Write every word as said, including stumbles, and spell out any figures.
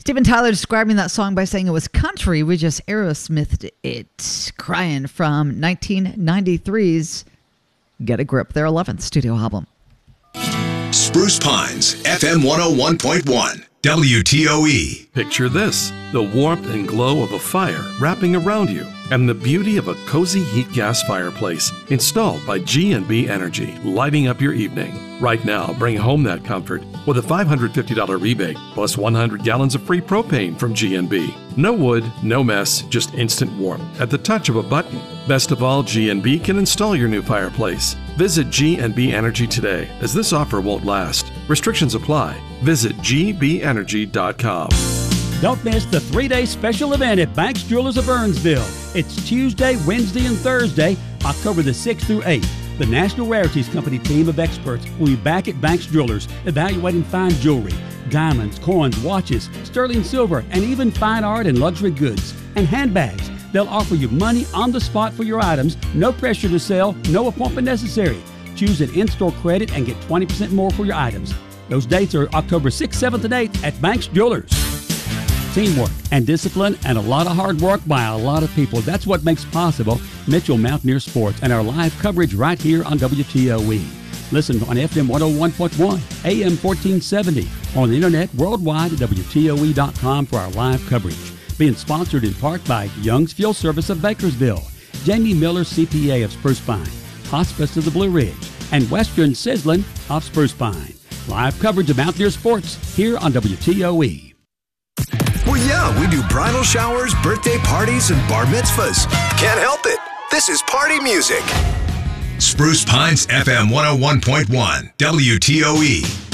Steven Tyler describing that song by saying it was country. We just Aerosmithed it. Crying from nineteen ninety-three's Get a Grip, their eleventh studio album. Spruce Pines, F M one oh one point one, W T O E. Picture this, the warmth and glow of a fire wrapping around you, and the beauty of a cozy heat gas fireplace installed by G and B Energy, lighting up your evening. Right now, bring home that comfort with a five hundred fifty dollars rebate plus one hundred gallons of free propane from G and B. No wood, no mess, just instant warmth at the touch of a button. Best of all, G and B can install your new fireplace. Visit G and B Energy today, as this offer won't last. Restrictions apply. Visit G B energy dot com. Don't miss the three-day special event at Banks Jewelers of Burnsville. It's Tuesday, Wednesday, and Thursday, October the sixth through eighth. The National Rarities Company team of experts will be back at Banks Jewelers evaluating fine jewelry, diamonds, coins, watches, sterling silver, and even fine art and luxury goods, and handbags. They'll offer you money on the spot for your items, no pressure to sell, no appointment necessary. Choose an in-store credit and get twenty percent more for your items. Those dates are October sixth, seventh, and eighth at Banks Jewelers. Teamwork and discipline and a lot of hard work by a lot of people. That's what makes possible Mitchell Mountaineer Sports and our live coverage right here on W T O E. Listen on F M one oh one point one, A M fourteen seventy, on the internet worldwide at W T O E dot com for our live coverage. Being sponsored in part by Young's Fuel Service of Bakersville, Jamie Miller C P A of Spruce Pine, Hospice of the Blue Ridge, and Western Sizzlin of Spruce Pine. Live coverage of Mountaineer Sports here on W T O E. Well, yeah, we do bridal showers, birthday parties, and bar mitzvahs. Can't help it. This is party music. Spruce Pines, F M one oh one point one, W T O E.